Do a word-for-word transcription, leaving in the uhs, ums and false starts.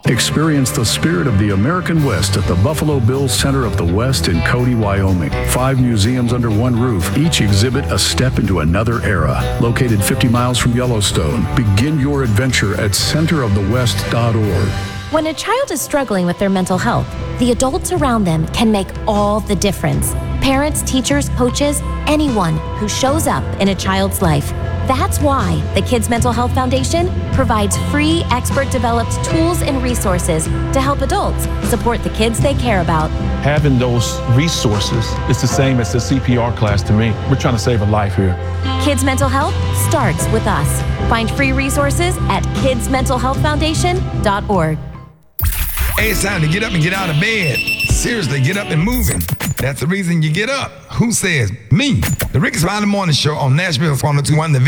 Experience the spirit of the American West at the Buffalo Bills Center of the West in Cody, Wyoming. Five museums under one roof, each exhibit a step into another era. Located fifty miles from Yellowstone, begin your adventure at center of the west dot org. When a child is struggling with their mental health, the adults around them can make all the difference. Parents, teachers, coaches, anyone who shows up in a child's life. That's why the Kids Mental Health Foundation provides free, expert-developed tools and resources to help adults support the kids they care about. Having those resources is the same as the C P R class to me. We're trying to save a life here. Kids Mental Health starts with us. Find free resources at kids mental health foundation dot org. Hey, it's time to get up and get out of bed. Seriously, get up and moving. That's the reason you get up. Who says? Me. The Ricky Smiley Morning Show on Nashville's one oh two point one The